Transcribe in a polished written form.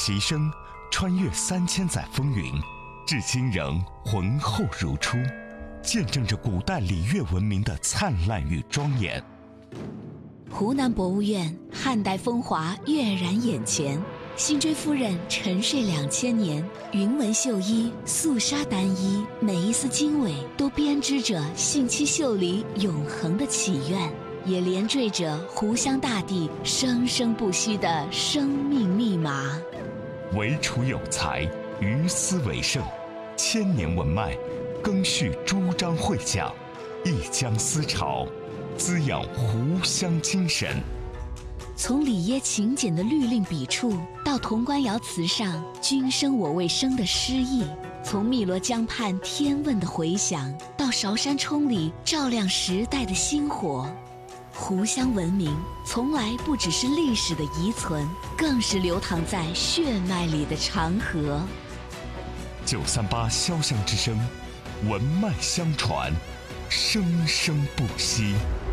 其声，穿越3000载风云，至今仍浑厚如初，见证着古代礼乐文明的灿烂与庄严。 湖南博物院汉代风华跃然眼前，辛追夫人沉睡2000年，云纹绣衣，素纱单衣，每一丝经纬都编织着信七秀里永恒的祈愿，也连缀着湖湘大地生生不息的生命密码。 惟楚有才，于斯为盛，千年文脉，更续诸章会讲，一江思潮，滋养湖湘精神。 从里耶勤俭的律令笔触，到潼关窑瓷上君生我未生的诗意；从汨罗江畔天问的回响，到韶山冲里照亮时代的星火。湖湘文明从来不只是历史的遗存，更是流淌在血脉里的长河。 938潇湘之声，文脉相传，生生不息。